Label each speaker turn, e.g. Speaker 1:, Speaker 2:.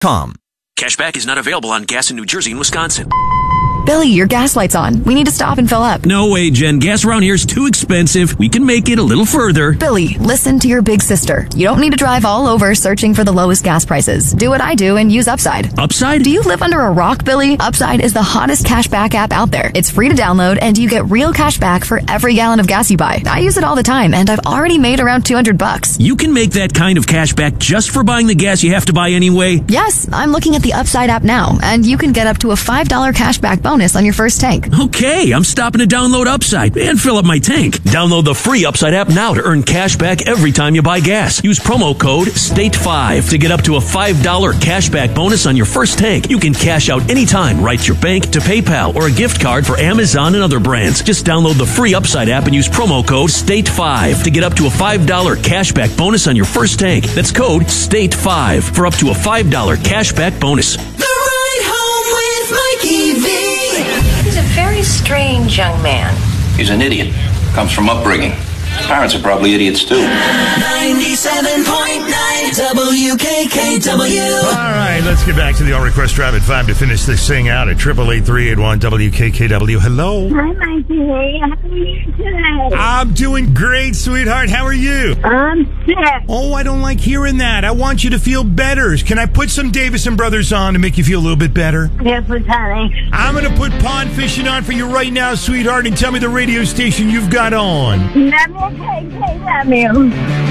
Speaker 1: Cashback is not available on gas in New Jersey and Wisconsin.
Speaker 2: Billy, your gas light's on. We need to stop and fill up.
Speaker 3: No way, Jen. Gas around here is too expensive. We can make it a little further.
Speaker 2: Billy, listen to your big sister. You don't need to drive all over searching for the lowest gas prices. Do what I do and use Upside.
Speaker 3: Upside?
Speaker 2: Do you live under a rock, Billy? Upside is the hottest cashback app out there. It's free to download, and you get real cash back for every gallon of gas you buy. I use it all the time, and I've already made around $200.
Speaker 3: You can make that kind of cash back just for buying the gas you have to buy anyway?
Speaker 2: Yes, I'm looking at the Upside app now, and you can get up to a $5 cashback bonus on your first tank.
Speaker 3: Okay, I'm stopping to download Upside and fill up my tank. Download the free Upside app now to earn cash back every time you buy gas. Use promo code STATE5 to get up to a $5 cashback bonus on your first tank. You can cash out anytime right to your bank, to PayPal, or a gift card for Amazon and other brands. Just download the free Upside app and use promo code STATE5 to get up to a $5 cashback bonus on your first tank. That's code STATE5 for up to a $5 cashback bonus.
Speaker 4: The Ride Home with Mikey V.
Speaker 5: He's a very strange young man.
Speaker 6: He's an idiot. Comes from upbringing. His parents are probably idiots too.
Speaker 4: 97.9 WKKW.
Speaker 7: All right, let's get back to the All Request Drive at 5 to finish this thing out at 888-381 WKKW. Hello.
Speaker 8: Hi, Mikey. How are you today?
Speaker 7: I'm doing great, sweetheart. How are you?
Speaker 8: I'm sick.
Speaker 7: Oh, I don't like hearing that. I want you to feel better. Can I put some Davis and Brothers on to make you feel a little bit better?
Speaker 8: Yes, honey.
Speaker 7: I'm going to put Pond Fishing on for you right now, sweetheart, and tell me the radio station you've got on.
Speaker 8: WKKW.